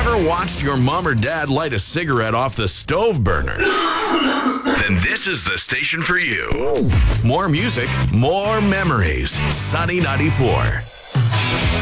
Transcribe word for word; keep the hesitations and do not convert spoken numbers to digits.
ever watched your mom or dad light a cigarette off the stove burner? Then this is the station for you. More music, more memories. Sunny ninety-four.